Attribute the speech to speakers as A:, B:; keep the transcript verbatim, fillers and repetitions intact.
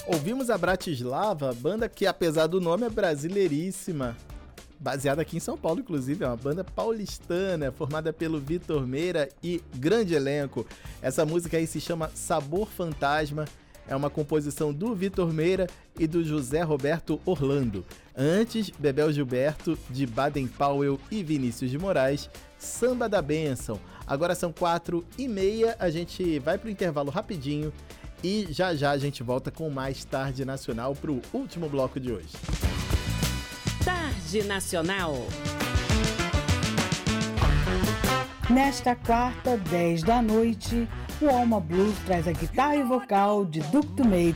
A: Ouvimos a Bratislava, banda que, apesar do nome, é brasileiríssima. Baseada aqui em São Paulo, inclusive, é uma banda paulistana, formada pelo Vitor Meira e grande elenco. Essa música aí se chama Sabor Fantasma, é uma composição do Vitor Meira e do José Roberto Orlando. Antes, Bebel Gilberto, de Baden Powell e Vinícius de Moraes, Samba da Bênção. Agora são quatro e meia, a gente vai pro intervalo rapidinho e já já a gente volta com mais Tarde Nacional pro último bloco de hoje.
B: Tarde Nacional.
C: Nesta quarta, dez da noite, o Alma Blues traz a guitarra e vocal de Duke Tumay